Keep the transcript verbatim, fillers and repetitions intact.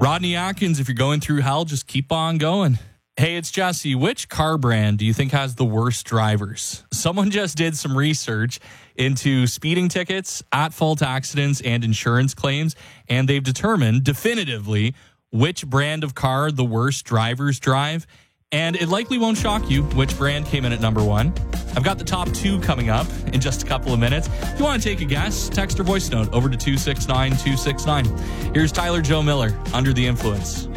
Rodney Atkins, if you're going through hell, just keep on going. Hey, it's Jesse. Which car brand do you think has the worst drivers? Someone just did some research into speeding tickets, at-fault accidents, and insurance claims, and they've determined definitively which brand of car the worst drivers drive. And it likely won't shock you which brand came in at number one. I've got the top two coming up in just a couple of minutes. If you want to take a guess, text or voice note over to two six nine two six nine. Here's Tyler Joe Miller, Under the Influence.